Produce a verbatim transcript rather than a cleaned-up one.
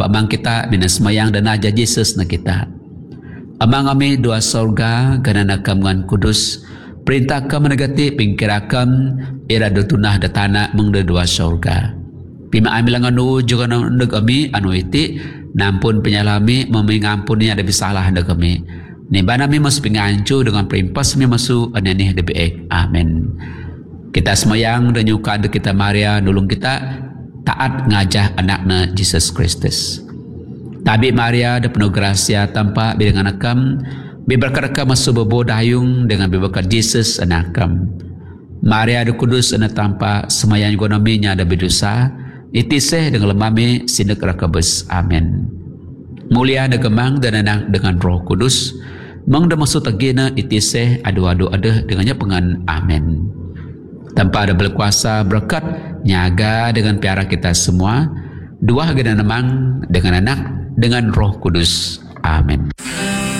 tanpa amang kita bina semayang dan aja Yesus na kita. Amang kami dua sorga ganana kamungan kudus perintah ka menegati pingkirakan ira do tunah da tanah mung da dua sorga. Pima amilang anu juga nang kami anu iti nampun penyalami memingampuni ada bisalah da kami. Ni bana mi mas pingancu dengan perimpas mi masu anenih de beek. Amin. Kita semayang dan nyuka kita Maria nulung kita taat ngajah anakna Jesus Kristus. Tabi Maria da penuh gracia tanpa bidangan akam biberkat masuk bebo dayung dengan biberkat Jesus anakam. Maria da kudus anak tanpa semayang gonominya ada berdosa itiseh dengan lemami sinek rakabes. Amin. Mulia da gemang dan anak dengan Roh Kudus mong da masuk tagina itiseh adu-adu ada dengannya pengan. Amin. Tanpa ada berkuasa berkat nyaga dengan piara kita semua dua gana namang dengan anak dengan Roh Kudus. Amin.